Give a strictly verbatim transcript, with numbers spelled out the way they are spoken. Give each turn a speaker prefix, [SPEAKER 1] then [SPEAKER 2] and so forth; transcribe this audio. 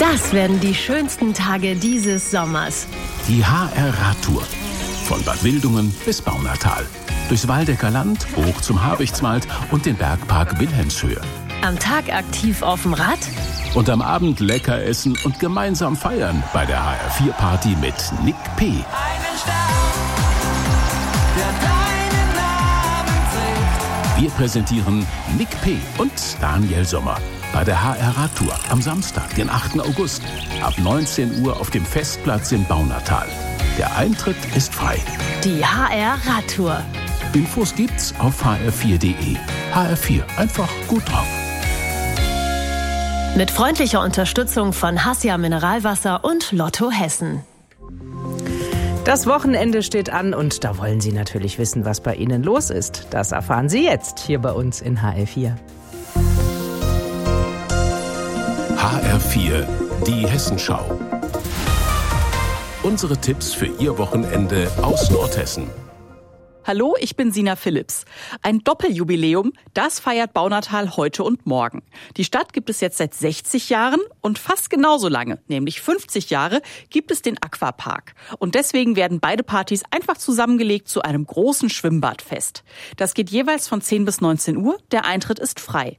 [SPEAKER 1] Das werden die schönsten Tage dieses Sommers.
[SPEAKER 2] Die H R-Radtour. Von Bad Wildungen bis Baunatal. Durchs Waldecker Land, hoch zum Habichtswald und den Bergpark Wilhelmshöhe.
[SPEAKER 1] Am Tag aktiv auf dem Rad.
[SPEAKER 2] Und am Abend lecker essen und gemeinsam feiern bei der H R vier Party mit Nick P.
[SPEAKER 3] Einen Stern, der deinen Namen trägt.
[SPEAKER 2] Wir präsentieren Nick P. und Daniel Sommer bei der H R-Radtour am Samstag, den achten August, ab neunzehn Uhr auf dem Festplatz in Baunatal. Der Eintritt ist frei.
[SPEAKER 1] Die H R-Radtour.
[SPEAKER 2] Infos gibt's auf h r vier punkt de. H R vier, einfach gut drauf.
[SPEAKER 1] Mit freundlicher Unterstützung von Hassia Mineralwasser und Lotto Hessen.
[SPEAKER 4] Das Wochenende steht an und da wollen Sie natürlich wissen, was bei Ihnen los ist. Das erfahren Sie jetzt hier bei uns in H R vier.
[SPEAKER 2] H R vier, die Hessenschau. Unsere Tipps für Ihr Wochenende aus Nordhessen.
[SPEAKER 5] Hallo, ich bin Sina Philipps. Ein Doppeljubiläum, das feiert Baunatal heute und morgen. Die Stadt gibt es jetzt seit sechzig Jahren und fast genauso lange, nämlich fünfzig Jahre, gibt es den Aquapark. Und deswegen werden beide Partys einfach zusammengelegt zu einem großen Schwimmbadfest. Das geht jeweils von zehn bis neunzehn Uhr, der Eintritt ist frei.